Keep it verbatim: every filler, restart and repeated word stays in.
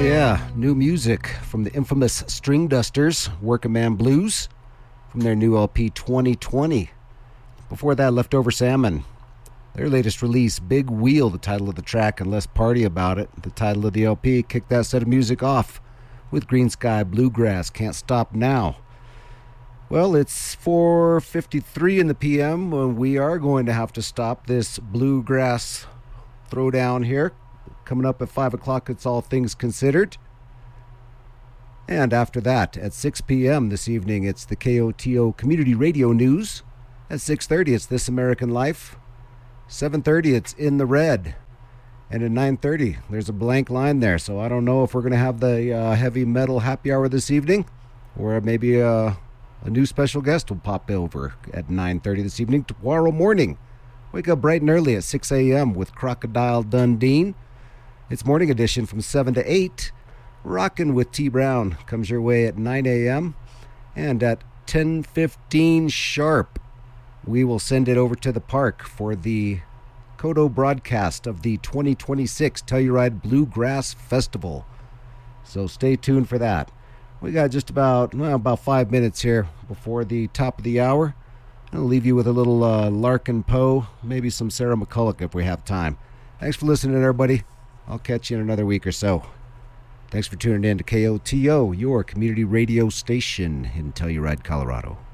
Yeah, new music from the infamous String Dusters, Working Man Blues, from their new L P twenty twenty. Before that, Leftover Salmon, their latest release, Big Wheel, the title of the track, and Let's Party About It, the title of the L P. Kicked that set of music off with Green Sky Bluegrass, Can't Stop Now. Well, it's four fifty-three in the P M when we are going to have to stop this bluegrass throwdown here. Coming up at five o'clock, it's All Things Considered. And after that, at six p.m. this evening, it's the K O T O Community Radio News. At six thirty, it's This American Life. seven thirty, it's In the Red. And at nine thirty, there's a blank line there. So I don't know if we're going to have the uh, heavy metal happy hour this evening, or maybe uh, a new special guest will pop over at nine thirty this evening. Tomorrow morning, wake up bright and early at six a.m. with Crocodile Dundee. It's morning edition from seven to eight. Rockin' with T. Brown comes your way at nine a.m. And at ten fifteen sharp, we will send it over to the park for the Kodo broadcast of the twenty twenty-six Telluride Bluegrass Festival. So stay tuned for that. We got just about, well, about five minutes here before the top of the hour. I'll leave you with a little uh, Larkin Poe, maybe some Sarah McCulloch if we have time. Thanks for listening, everybody. I'll catch you in another week or so. Thanks for tuning in to K O T O, your community radio station in Telluride, Colorado.